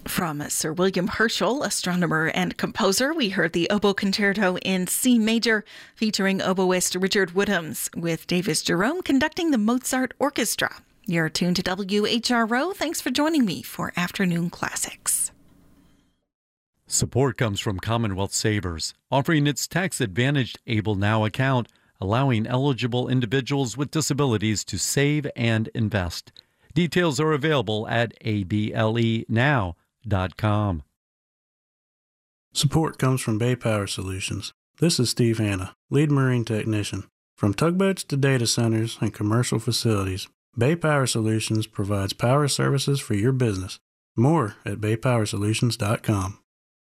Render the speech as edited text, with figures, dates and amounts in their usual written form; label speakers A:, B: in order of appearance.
A: From Sir William Herschel, astronomer and composer, we heard the Oboe Concerto in C major featuring oboist Richard Woodhams, with Davis Jerome conducting the Mozart Orchestra. You're tuned to WHRO. Thanks for joining me for Afternoon Classics.
B: Support comes from Commonwealth Savers, offering its tax-advantaged Able Now account, allowing eligible individuals with disabilities to save and invest. Details are available at ableNow.com.
C: Support comes from Bay Power Solutions. This is Steve Hanna, lead marine technician. From tugboats to data centers and commercial facilities, Bay Power Solutions provides power services for your business. More at baypowersolutions.com.